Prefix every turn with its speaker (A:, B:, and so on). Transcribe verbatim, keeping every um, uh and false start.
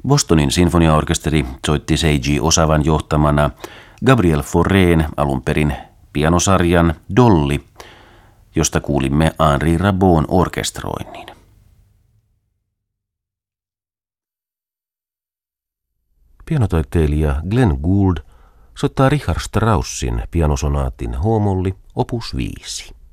A: Bostonin sinfoniaorkesteri soitti Seiji Osawan johtamana Gabriel Faurén alun perin pianosarjan Dolly, josta kuulimme Henri Rabaud'n orkestroinnin. Pianotaiteilija Glenn Gould soittaa Richard Straussin pianosonaatin H-molli opus viisi.